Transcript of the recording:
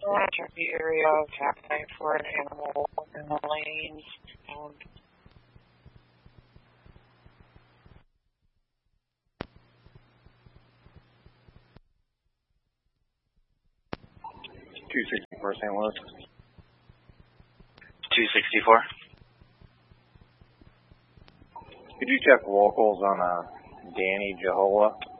Check the area, tapping for an animal in the lanes. And 264 St. Louis. 264. Could you check locals on Danny Jahola?